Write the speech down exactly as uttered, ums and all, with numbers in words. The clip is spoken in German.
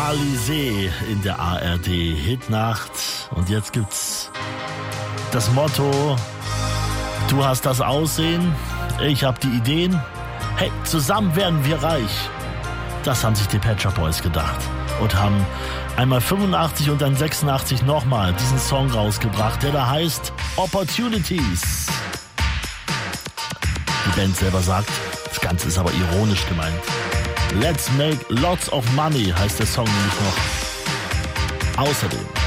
Alizé in der A R D Hitnacht. Und jetzt gibt's das Motto: Du hast das Aussehen, ich hab die Ideen. Hey, zusammen werden wir reich. Das haben sich die Pet Shop Boys gedacht und haben einmal fünfundachtzig und dann sechsundachtzig nochmal diesen Song rausgebracht, der da heißt Opportunities. Die Band selber sagt, das Ganze ist aber ironisch gemeint. Let's make lots of money heißt der Song nämlich noch. Außerdem